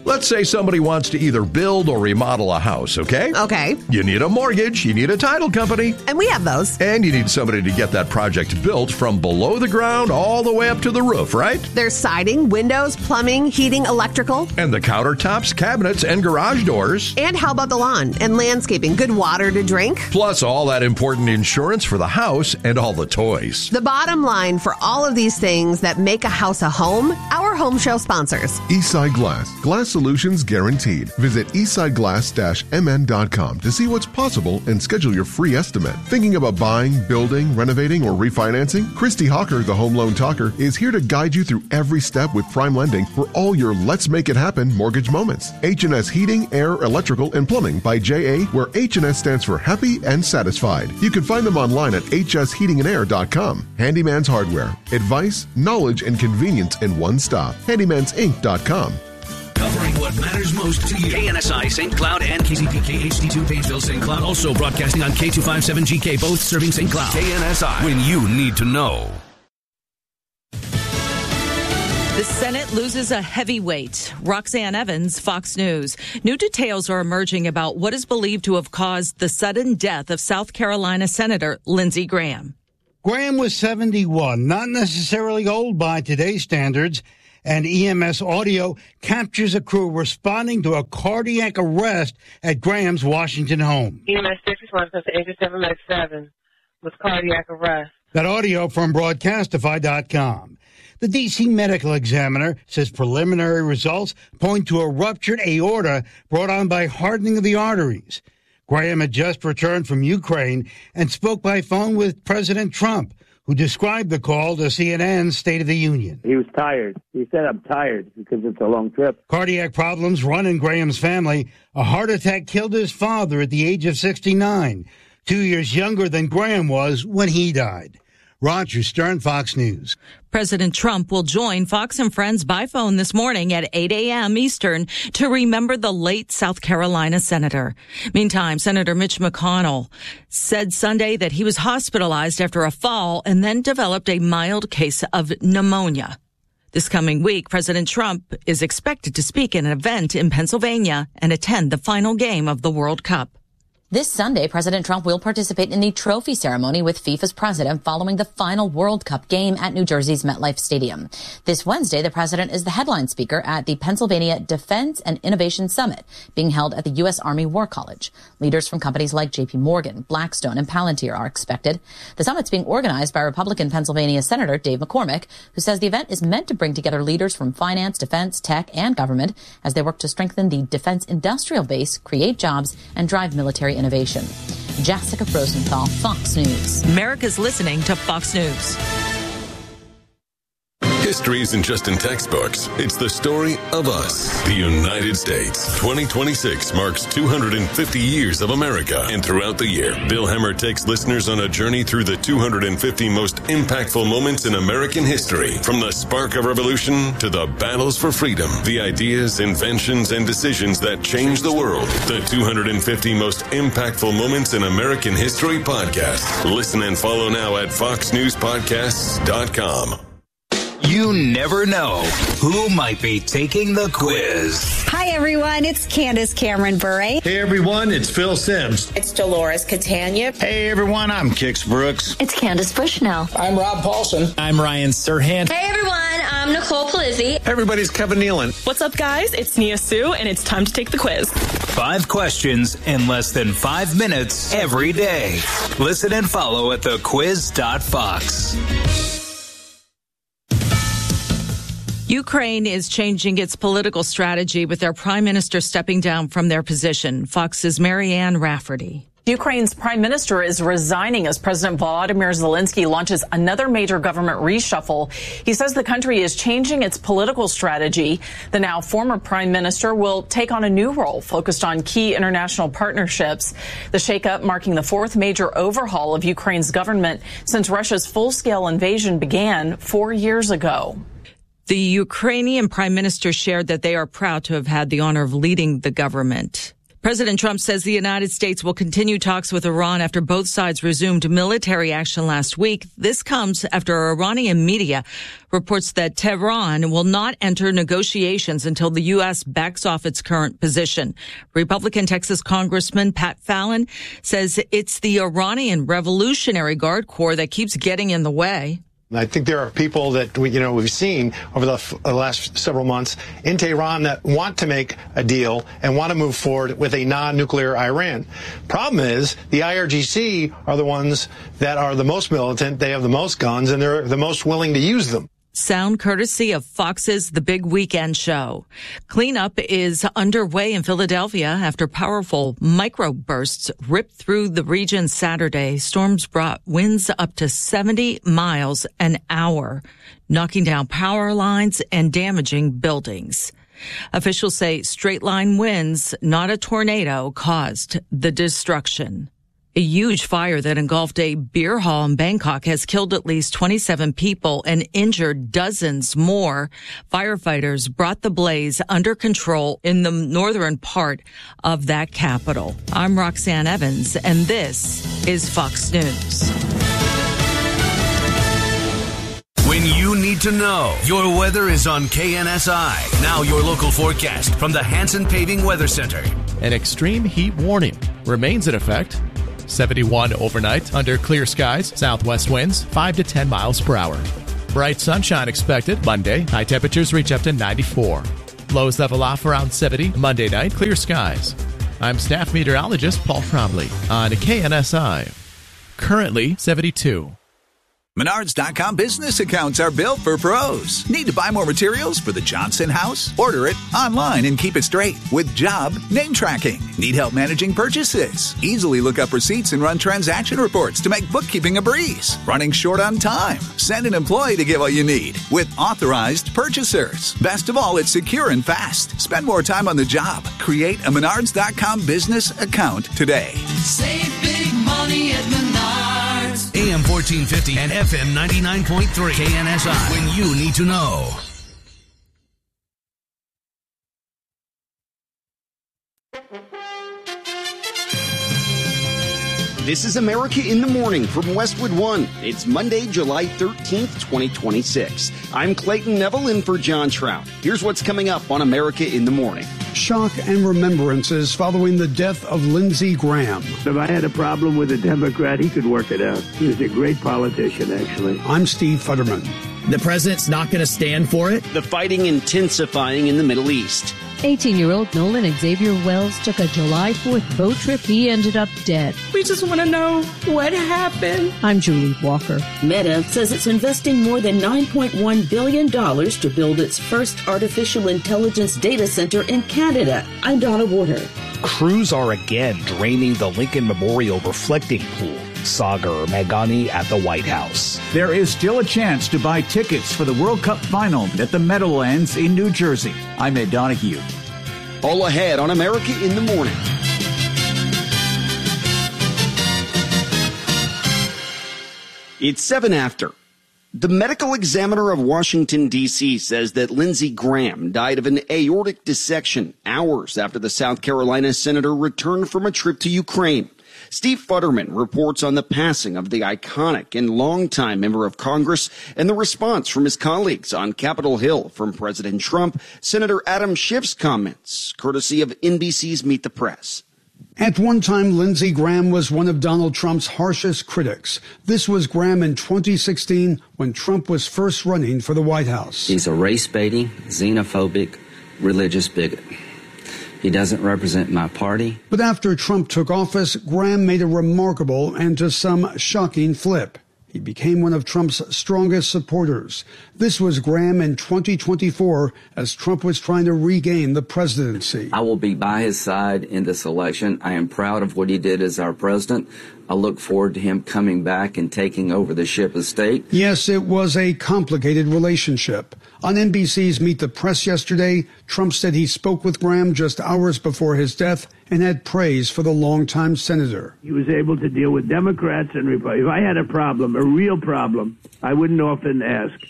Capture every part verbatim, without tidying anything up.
Let's say somebody wants to either build or remodel a house, okay? Okay. You need a mortgage, you need a title company. And we have those. And you need somebody to get that project built from below the ground all the way up to the roof, right? There's siding, windows, plumbing, heating, electrical. And the countertops, cabinets, and garage doors. And how about the lawn and landscaping? Good water to drink. Plus all that important insurance for the house and all the toys. The bottom line for all of these things that make a house a home, our home show sponsors. Eastside Glass. Glass solutions guaranteed. Visit eastside glass dash m n dot com to see what's possible and schedule your free estimate. Thinking about buying, building, renovating, or refinancing? Christy Hawker, the Home Loan Talker, is here to guide you through every step with prime lending for all your Let's Make It Happen mortgage moments. H and S Heating, Air, Electrical, and Plumbing by J A, where H and S stands for happy and satisfied. You can find them online at h s heating and air dot com. Handyman's Hardware. Advice, knowledge, and convenience in one stop. handymans inc dot com. Covering what matters most to you. K N S I, Saint Cloud, and K Z P K H D two, Painesville, Saint Cloud. Also broadcasting on K two fifty-seven G K, both serving Saint Cloud. K N S I, when you need to know. The Senate loses a heavyweight. Roxanne Evans, Fox News. New details are emerging about what is believed to have caused the sudden death of South Carolina Senator Lindsey Graham. Graham was seventy-one, not necessarily old by today's standards, and E M S audio captures a crew responding to a cardiac arrest at Graham's Washington home. E M S six response to eighty-seven oh seven with cardiac arrest. That audio from broadcastify dot com. The D C medical examiner says preliminary results point to a ruptured aorta brought on by hardening of the arteries. Graham had just returned from Ukraine and spoke by phone with President Trump, who described the call to C N N's State of the Union. He was tired. He said, I'm tired because it's a long trip. Cardiac problems run in Graham's family. A heart attack killed his father at the age of sixty-nine, two years younger than Graham was when he died. Roger Stern, Fox News. President Trump will join Fox and Friends by phone this morning at eight a.m. Eastern to remember the late South Carolina senator. Meantime, Senator Mitch McConnell said Sunday that he was hospitalized after a fall and then developed a mild case of pneumonia. This coming week, President Trump is expected to speak at an event in Pennsylvania and attend the final game of the World Cup. This Sunday, President Trump will participate in the trophy ceremony with FIFA's president following the final World Cup game at New Jersey's MetLife Stadium. This Wednesday, the president is the headline speaker at the Pennsylvania Defense and Innovation Summit being held at the U S Army War College. Leaders from companies like J P Morgan, Blackstone, and Palantir are expected. The summit's being organized by Republican Pennsylvania Senator Dave McCormick, who says the event is meant to bring together leaders from finance, defense, tech, and government as they work to strengthen the defense industrial base, create jobs, and drive military innovation. Jessica Rosenthal, Fox News. America's listening to Fox News. History isn't just in textbooks. It's the story of us, the United States. twenty twenty-six marks two hundred fifty years of America. And throughout the year, Bill Hemmer takes listeners on a journey through the two hundred fifty most impactful moments in American history. From the spark of revolution to the battles for freedom, the ideas, inventions, and decisions that changed the world. The two hundred fifty most impactful moments in American history podcast. Listen and follow now at fox news podcasts dot com. You never know who might be taking the quiz. Hi, everyone. It's Candace Cameron Bure. Hey, everyone. It's Phil Sims. It's Dolores Catania. Hey, everyone. I'm Kix Brooks. It's Candace Bushnell. I'm Rob Paulson. I'm Ryan Serhant. Hey, everyone. I'm Nicole Palizzi. Everybody's Kevin Nealon. What's up, guys? It's Nia Sue, and it's time to take the quiz. Five questions in less than five minutes every day. Listen and follow at the quiz dot fox. Ukraine is changing its political strategy with their prime minister stepping down from their position. Fox's Marianne Rafferty. Ukraine's prime minister is resigning as President Volodymyr Zelensky launches another major government reshuffle. He says the country is changing its political strategy. The now former prime minister will take on a new role focused on key international partnerships. The shakeup marking the fourth major overhaul of Ukraine's government since Russia's full-scale invasion began four years ago. The Ukrainian prime minister shared that they are proud to have had the honor of leading the government President Trump says the United States will continue talks with Iran after both sides resumed military action last week. This comes after Iranian media reports that Tehran will not enter negotiations until the U S backs off its current position. Republican Texas Congressman Pat Fallon says it's the Iranian Revolutionary Guard Corps that keeps getting in the way. I think there are people that we, you know, we've seen over the, the last several months in Tehran that want to make a deal and want to move forward with a non-nuclear Iran. Problem is, the I R G C are the ones that are the most militant. They have the most guns, and they're the most willing to use them. Sound courtesy of Fox's The Big Weekend Show. Cleanup is underway in Philadelphia after powerful microbursts ripped through the region Saturday. Storms brought winds up to seventy miles an hour, knocking down power lines and damaging buildings. Officials say straight-line winds, not a tornado, caused the destruction. A huge fire that engulfed a beer hall in Bangkok has killed at least twenty-seven people and injured dozens more. Firefighters brought the blaze under control in the northern part of that capital. I'm Roxanne Evans, and this is Fox News. When you need to know, your weather is on K N S I. Now your local forecast from the Hanson Paving Weather Center. An extreme heat warning remains in effect. seventy-one overnight under clear skies, southwest winds five to ten miles per hour. Bright sunshine expected Monday. High temperatures reach up to ninety-four. Lows level off around seventy Monday night, clear skies. I'm staff meteorologist Paul Trombley on K N S I. Currently seventy-two. Menards dot com business accounts are built for pros. Need to buy more materials for the Johnson house? Order it online and keep it straight with job name tracking. Need help managing purchases? Easily look up receipts and run transaction reports to make bookkeeping a breeze. Running short on time? Send an employee to get what you need with authorized purchasers. Best of all, it's secure and fast. Spend more time on the job. Create a Menards dot com business account today. Save big money at Menards. A M fourteen fifty and F M ninety-nine point three. K N S I. When you need to know. This is America in the Morning from Westwood One. It's Monday, July thirteenth, twenty twenty-six. I'm Clayton Neville in for John Trout. Here's what's coming up on America in the Morning. Shock and remembrances following the death of Lindsey Graham. If I had a problem with a Democrat, he could work it out. He was a great politician, actually. I'm Steve Futterman. The president's not going to stand for it. The fighting intensifying in the Middle East. eighteen-year-old Nolan Xavier Wells took a July fourth boat trip. He ended up dead. We just want to know what happened. I'm Julie Walker. Meta says it's investing more than nine point one billion dollars to build its first artificial intelligence data center in Canada. I'm Donna Warner. Crews are again draining the Lincoln Memorial reflecting pool. Sagar Meghani at the White House. There is still a chance to buy tickets for the World Cup final at the Meadowlands in New Jersey. I'm Ed Donahue. All ahead on America in the Morning. It's seven after. The medical examiner of Washington, D C says that Lindsey Graham died of an aortic dissection hours after the South Carolina senator returned from a trip to Ukraine. Steve Futterman reports on the passing of the iconic and longtime member of Congress and the response from his colleagues on Capitol Hill from President Trump, Senator Adam Schiff's comments, courtesy of N B C's Meet the Press. At one time, Lindsey Graham was one of Donald Trump's harshest critics. This was Graham in twenty sixteen when Trump was first running for the White House. He's a race-baiting, xenophobic, religious bigot. He doesn't represent my party. But after Trump took office, Graham made a remarkable and to some shocking flip. He became one of Trump's strongest supporters. This was Graham in twenty twenty-four as Trump was trying to regain the presidency. I will be by his side in this election. I am proud of what he did as our president. I look forward to him coming back and taking over the ship of state. Yes, it was a complicated relationship. On N B C's Meet the Press yesterday, Trump said he spoke with Graham just hours before his death and had praise for the longtime senator. He was able to deal with Democrats and Republicans. If I had a problem, a real problem, I wouldn't often ask.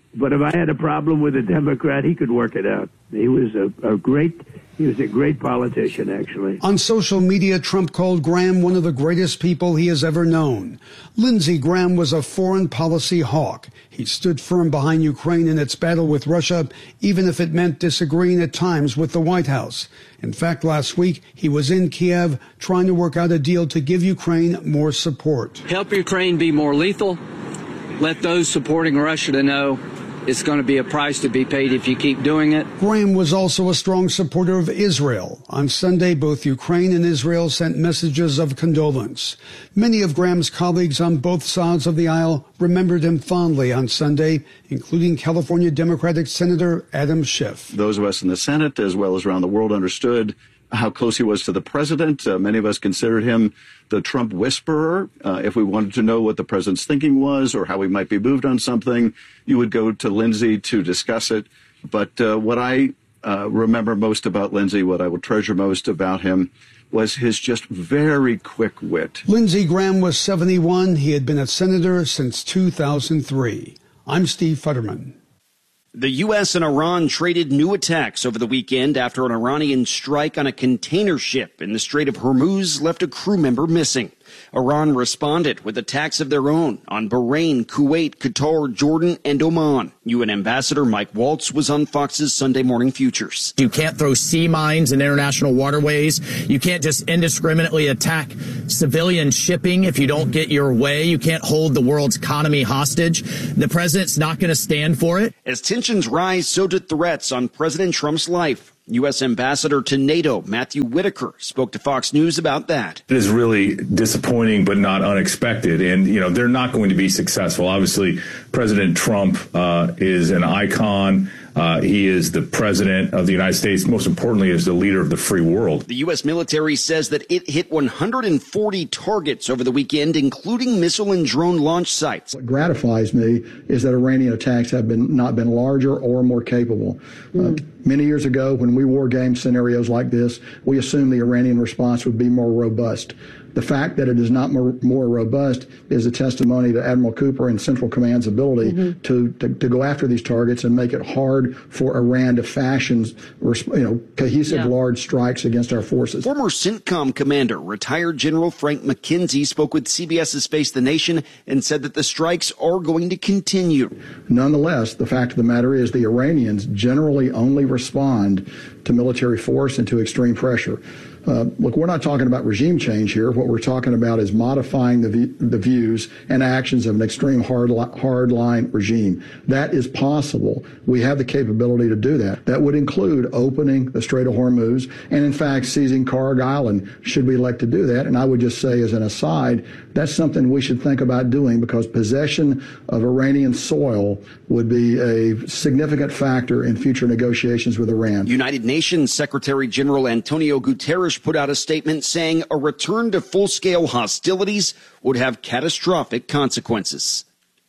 But if I had a problem with a Democrat, he could work it out. He was a, a great, he was a great politician, actually. On social media, Trump called Graham one of the greatest people he has ever known. Lindsey Graham was a foreign policy hawk. He stood firm behind Ukraine in its battle with Russia, even if it meant disagreeing at times with the White House. In fact, last week, he was in Kiev trying to work out a deal to give Ukraine more support. Help Ukraine be more lethal. Let those supporting Russia to know it's going to be a price to be paid if you keep doing it. Graham was also a strong supporter of Israel. On Sunday, both Ukraine and Israel sent messages of condolence. Many of Graham's colleagues on both sides of the aisle remembered him fondly on Sunday, including California Democratic Senator Adam Schiff. Those of us in the Senate, as well as around the world, understood how close he was to the president. Uh, many of us considered him the Trump whisperer. Uh, if we wanted to know what the president's thinking was or how he might be moved on something, you would go to Lindsey to discuss it. But uh, what I uh, remember most about Lindsey, what I will treasure most about him, was his just very quick wit. Lindsey Graham was seventy-one. He had been a senator since two thousand three. I'm Steve Futterman. The U S and Iran traded new attacks over the weekend after an Iranian strike on a container ship in the Strait of Hormuz left a crew member missing. Iran responded with attacks of their own on Bahrain, Kuwait, Qatar, Jordan, and Oman. U N Ambassador Mike Waltz was on Fox's Sunday Morning Futures. You can't throw sea mines in international waterways. You can't just indiscriminately attack civilian shipping if you don't get your way. You can't hold the world's economy hostage. The president's not going to stand for it. As tensions rise, so did threats on President Trump's life. U S Ambassador to NATO, Matthew Whitaker, spoke to Fox News about that. It is really disappointing, but not unexpected. And, you know, they're not going to be successful. Obviously, President Trump uh, is an icon. Uh, he is the president of the United States. Most importantly, is the leader of the free world. The U S military says that it hit one hundred forty targets over the weekend, including missile and drone launch sites. What gratifies me is that Iranian attacks have been not been larger or more capable. Uh, many years ago, when we war game scenarios like this, we assumed the Iranian response would be more robust. The fact that it is not more, more robust is a testimony to Admiral Cooper and Central Command's ability mm-hmm. to, to, to go after these targets and make it hard for Iran to fashion, you know, cohesive, yeah. large strikes against our forces. Former CENTCOM commander, retired General Frank McKenzie, spoke with CBS's Face the Nation and said that the strikes are going to continue. Nonetheless, the fact of the matter is the Iranians generally only respond to military force and to extreme pressure. Uh, look, we're not talking about regime change here. What we're talking about is modifying the, the views and actions of an extreme hard hardline regime. That is possible. We have the capability to do that. That would include opening the Strait of Hormuz and, in fact, seizing Karg Island, should we elect to do that. And I would just say, as an aside, that's something we should think about doing, because possession of Iranian soil would be a significant factor in future negotiations with Iran. United Nations Secretary General Antonio Guterres put out a statement saying a return to full-scale hostilities would have catastrophic consequences.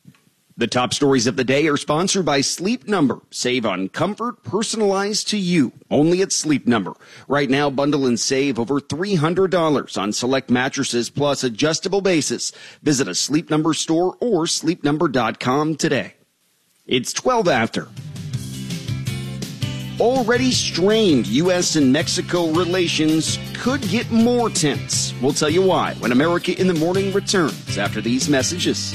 The top stories of the day are sponsored by Sleep Number. Save on comfort personalized to you, only at Sleep Number. Right now, bundle and save over three hundred dollars on select mattresses plus adjustable bases. Visit a Sleep Number store or sleep number dot com today. It's twelve after. Already strained U S and Mexico relations could get more tense. We'll tell you why when America in the Morning returns after these messages.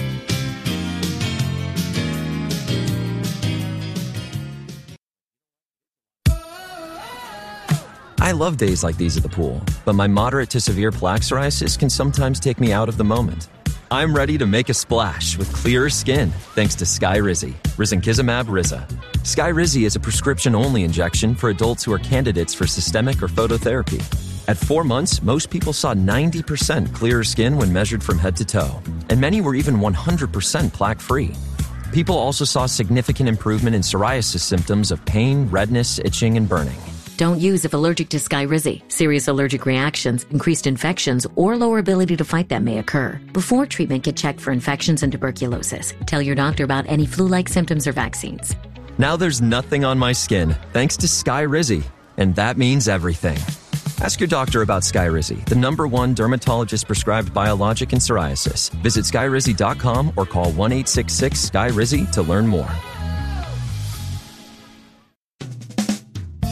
I love days like these at the pool, but my moderate to severe plaque psoriasis can sometimes take me out of the moment. I'm ready to make a splash with clearer skin thanks to Skyrizi, risankizumab Riza. Skyrizi is a prescription-only injection for adults who are candidates for systemic or phototherapy. At four months, most people saw ninety percent clearer skin when measured from head to toe, and many were even one hundred percent plaque-free. People also saw significant improvement in psoriasis symptoms of pain, redness, itching, and burning. Don't use if allergic to Skyrizi. Serious allergic reactions, increased infections, or lower ability to fight them may occur. Before treatment, get checked for infections and tuberculosis. Tell your doctor about any flu-like symptoms or vaccines. Now there's nothing on my skin thanks to Skyrizi, and that means everything. Ask your doctor about Skyrizi, the number one dermatologist-prescribed biologic in psoriasis. Visit skyrizi dot com or call one eight six six, S K Y R I Z I to learn more.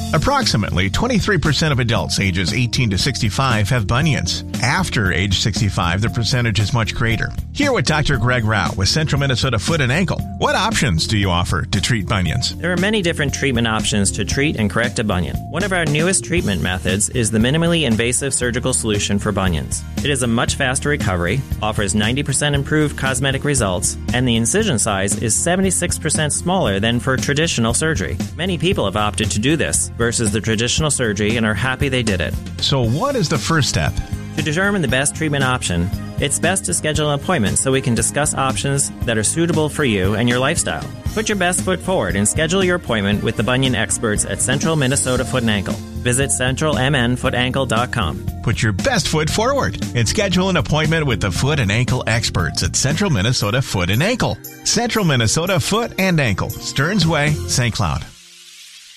Approximately twenty-three percent of adults ages eighteen to sixty-five have bunions. After age sixty-five, the percentage is much greater. Hear what Doctor Greg Rao with Central Minnesota Foot and Ankle. What options do you offer to treat bunions? There are many different treatment options to treat and correct a bunion. One of our newest treatment methods is the minimally invasive surgical solution for bunions. It is a much faster recovery, offers ninety percent improved cosmetic results, and the incision size is seventy-six percent smaller than for traditional surgery. Many people have opted to do this versus the traditional surgery and are happy they did it. So what is the first step? To determine the best treatment option, it's best to schedule an appointment so we can discuss options that are suitable for you and your lifestyle. Put your best foot forward and schedule your appointment with the bunion experts at Central Minnesota Foot and Ankle. Visit central m n foot ankle dot com. Put your best foot forward and schedule an appointment with the foot and ankle experts at Central Minnesota Foot and Ankle. Central Minnesota Foot and Ankle, Stearns Way, Saint Cloud.